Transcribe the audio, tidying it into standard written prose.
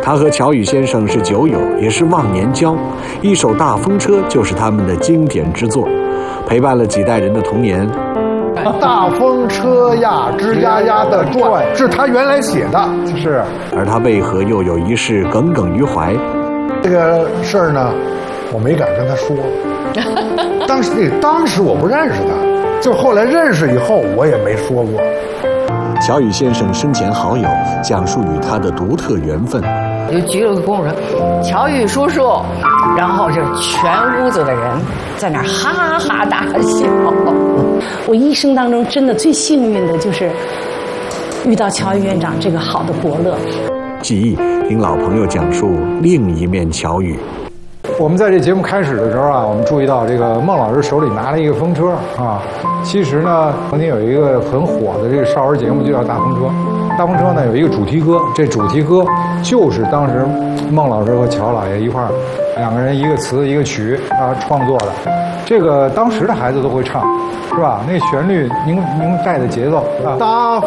他和乔羽先生是酒友，也是忘年交，一首《大风车》就是他们的经典之作，陪伴了几代人的童年。 大风车呀，吱呀呀的转，是他原来写的，是。 而他为何又有一世耿耿于怀？ 这个事儿呢，我没敢跟他说。当时我不认识他，就后来认识以后，我也没说过。 乔羽先生生前好友讲述与他的独特缘分， 就举了个公说乔羽叔叔，然后就全屋子的人在那儿哈哈大笑。 我一生当中真的最幸运的就是遇到乔羽院长这个好的伯乐。 记忆听老朋友讲述另一面乔羽。 我们在这节目开始的时候啊，我们注意到这个孟老师手里拿了一个风车啊。其实呢，曾经有一个很火的这个少儿节目就叫《大风车》。大风车呢有一个主题歌，这主题歌就是当时孟老师和乔老爷一块儿，两个人一个词一个曲啊创作的。这个当时的孩子都会唱，是吧？那旋律您带的节奏啊。